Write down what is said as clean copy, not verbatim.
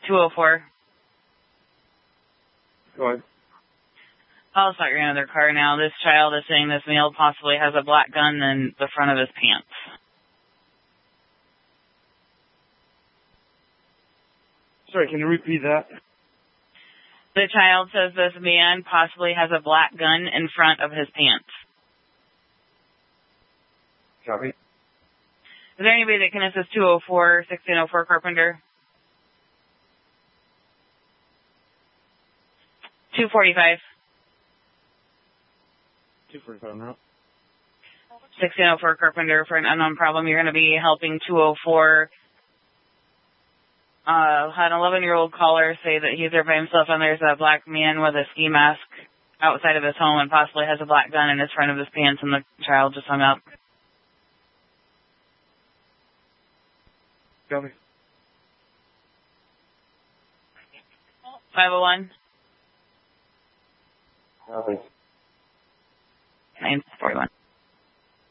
204. Go ahead. I'll start your another car now. This child is saying this male possibly has a black gun in the front of his pants. Sorry, can you repeat that? The child says this man possibly has a black gun in front of his pants. Copy. Is there anybody that can assist 204, 1604 Carpenter? 245. 245 now. 1604 Carpenter for an unknown problem. You're going to be helping 204. Had an 11-year-old caller say that he's there by himself and there's a black man with a ski mask outside of his home and possibly has a black gun in his front of his pants, and the child just hung up. Copy. 501. Copy. 941.